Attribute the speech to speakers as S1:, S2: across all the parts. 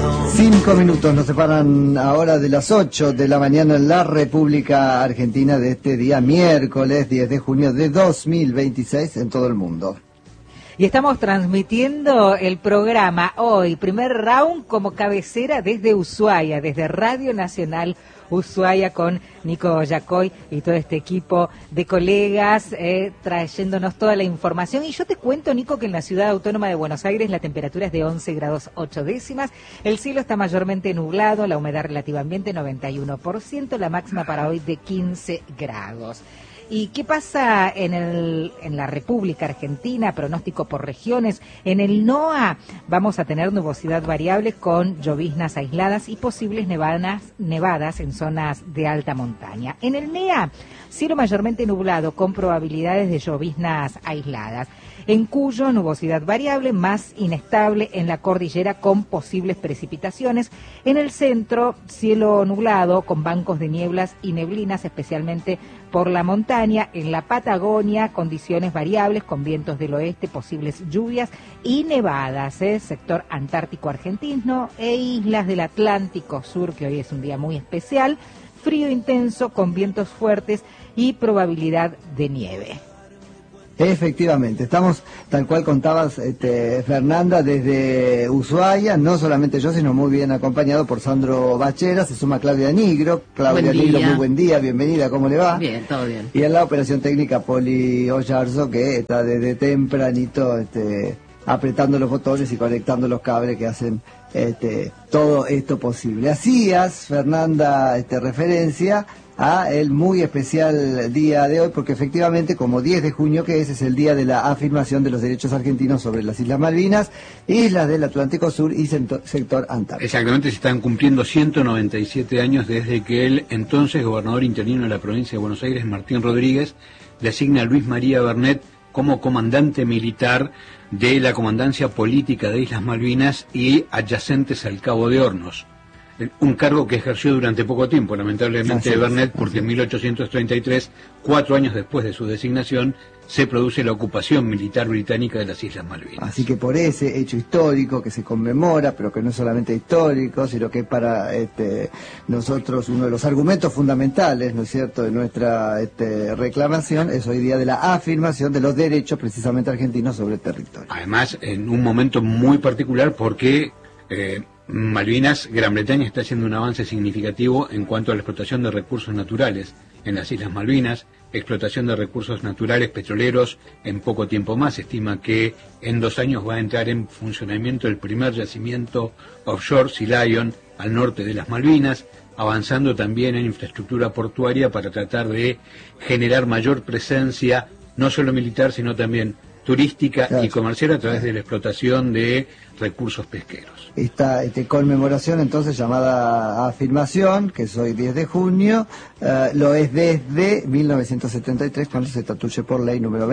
S1: 5 minutos nos separan ahora de las 8 de la mañana en la República Argentina de este día miércoles 10 de junio de 2026 en todo el mundo.
S2: Y estamos transmitiendo el programa hoy, primer round como cabecera desde Ushuaia, desde Radio Nacional Ushuaia, con Nico Yacoy y todo este equipo de colegas trayéndonos toda la información. Y yo te cuento, Nico, que en la Ciudad Autónoma de Buenos Aires la temperatura es de 11 grados 8 décimas, el cielo está mayormente nublado, la humedad relativa ambiente 91%, la máxima para hoy de 15 grados. ¿Y qué pasa en la República Argentina? Pronóstico por regiones. En el NOA vamos a tener nubosidad variable con lloviznas aisladas y posibles nevadas en zonas de alta montaña. En el NEA, cielo mayormente nublado con probabilidades de lloviznas aisladas. En Cuyo, nubosidad variable, más inestable en la cordillera con posibles precipitaciones. En el centro, cielo nublado con bancos de nieblas y neblinas, especialmente por la montaña. En la Patagonia, condiciones variables con vientos del oeste, posibles lluvias y nevadas. Sector antártico argentino e islas del Atlántico Sur, que hoy es un día muy especial. Frío intenso con vientos fuertes y probabilidad de nieve.
S1: Efectivamente, estamos, tal cual contabas, Fernanda, desde Ushuaia, no solamente yo, sino muy bien acompañado por Sandro Bachera, se suma Claudia Nigro. Claudia Nigro, muy buen día, bienvenida, ¿cómo le va?
S3: Bien, todo bien.
S1: Y en la operación técnica, Poli Ollarzo, que está desde tempranito apretando los botones y conectando los cables que hacen todo esto posible. Hacías, Fernanda, referencia a el muy especial día de hoy, porque efectivamente, como 10 de junio que es el día de la afirmación de los derechos argentinos sobre las Islas Malvinas, islas del Atlántico Sur y sector antártico.
S4: Exactamente, se están cumpliendo 197 años desde que el entonces gobernador interino de la provincia de Buenos Aires, Martín Rodríguez, designa a Luis María Bernet como comandante militar de la Comandancia Política de Islas Malvinas y adyacentes al Cabo de Hornos. Un cargo que ejerció durante poco tiempo, lamentablemente, Bernet, porque en 1833, 4 años después de su designación, se produce la ocupación militar británica de las Islas Malvinas.
S1: Así que por ese hecho histórico que se conmemora, pero que no es solamente histórico, sino que es para nosotros uno de los argumentos fundamentales, ¿no es cierto?, de nuestra reclamación, es hoy día de la afirmación de los derechos precisamente argentinos sobre el territorio.
S4: Además, en un momento muy particular porque Malvinas, Gran Bretaña está haciendo un avance significativo en cuanto a la explotación de recursos naturales en las Islas Malvinas, explotación de recursos naturales petroleros en poco tiempo más. Se estima que en 2 años va a entrar en funcionamiento el primer yacimiento offshore, Sea Lion, al norte de las Malvinas, avanzando también en infraestructura portuaria para tratar de generar mayor presencia, no solo militar, sino también turística y comercial a través de la explotación de recursos pesqueros.
S1: Esta conmemoración entonces llamada afirmación, que es hoy 10 de junio, lo es desde 1973, cuando se estatuye por ley número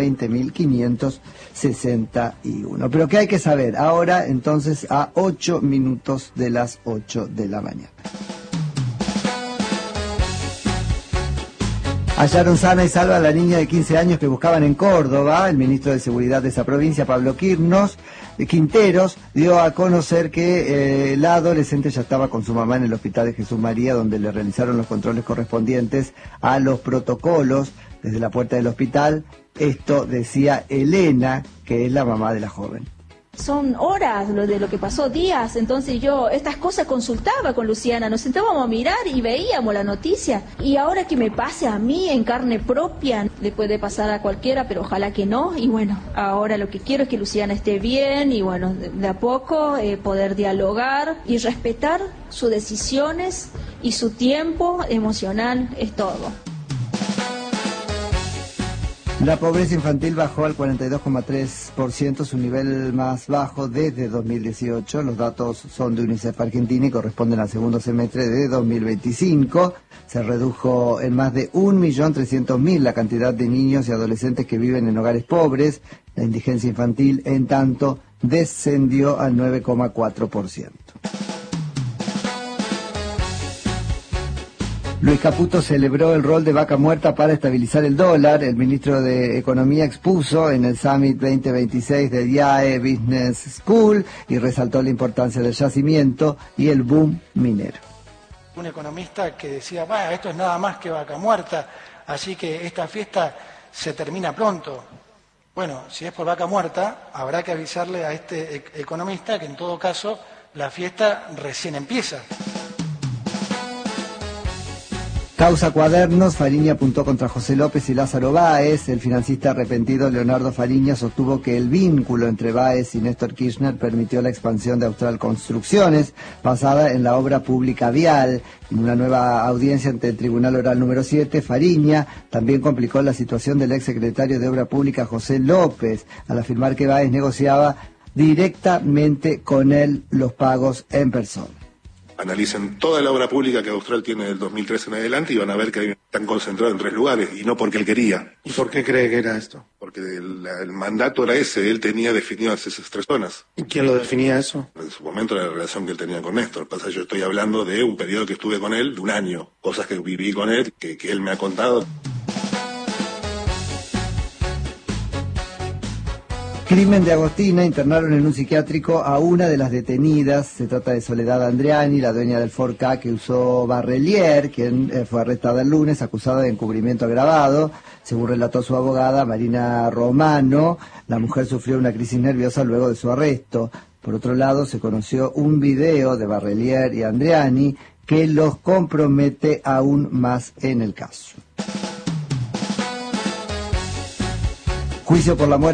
S1: 20.561. Pero ¿qué hay que saber? Ahora entonces a 8 minutos de las 8 de la mañana. Hallaron sana y salva a la niña de 15 años que buscaban en Córdoba. El ministro de Seguridad de esa provincia, Pablo Quinteros, dio a conocer que la adolescente ya estaba con su mamá en el Hospital de Jesús María, donde le realizaron los controles correspondientes a los protocolos desde la puerta del hospital. Esto decía Elena, que es la mamá de la joven.
S5: Son horas de lo que pasó, días, entonces yo estas cosas consultaba con Luciana, nos sentábamos a mirar y veíamos la noticia, y ahora que me pase a mí en carne propia, le puede pasar a cualquiera, pero ojalá que no, y bueno, ahora lo que quiero es que Luciana esté bien, y bueno, de a poco poder dialogar y respetar sus decisiones y su tiempo emocional, es todo.
S1: La pobreza infantil bajó al 42,3%, su nivel más bajo desde 2018. Los datos son de UNICEF Argentina y corresponden al segundo semestre de 2025. Se redujo en más de 1.300.000 la cantidad de niños y adolescentes que viven en hogares pobres. La indigencia infantil, en tanto, descendió al 9,4%. Luis Caputo celebró el rol de vaca muerta para estabilizar el dólar. El ministro de Economía expuso en el Summit 2026 de IAE Business School y resaltó la importancia del yacimiento y el boom minero.
S3: Un economista que decía, bueno, esto es nada más que vaca muerta, así que esta fiesta se termina pronto. Bueno, si es por vaca muerta, habrá que avisarle a este economista que en todo caso la fiesta recién empieza.
S1: Causa Cuadernos, Fariña apuntó contra José López y Lázaro Báez. El financista arrepentido Leonardo Fariña sostuvo que el vínculo entre Báez y Néstor Kirchner permitió la expansión de Austral Construcciones, basada en la obra pública vial. En una nueva audiencia ante el Tribunal Oral número 7, Fariña también complicó la situación del exsecretario de Obra Pública José López, al afirmar que Báez negociaba directamente con él los pagos en persona.
S6: Analicen toda la obra pública que Austral tiene del 2013 en adelante y van a ver que están concentrados en 3 lugares, y no porque él quería.
S7: ¿Y por qué cree que era esto?
S6: Porque el mandato era ese, él tenía definidas esas 3 zonas.
S7: ¿Y quién lo definía eso?
S6: En su momento era la relación que él tenía con Néstor. Pasa, yo estoy hablando de un periodo que estuve con él, de 1 año, cosas que viví con él, que él me ha contado.
S1: Crimen de Agostina, internaron en un psiquiátrico a una de las detenidas. Se trata de Soledad Andreani, la dueña del Ford Ka que usó Barrelier, quien fue arrestada el lunes, acusada de encubrimiento agravado. Según relató su abogada, Marina Romano, la mujer sufrió una crisis nerviosa luego de su arresto. Por otro lado, se conoció un video de Barrelier y Andreani que los compromete aún más en el caso. Juicio por la muerte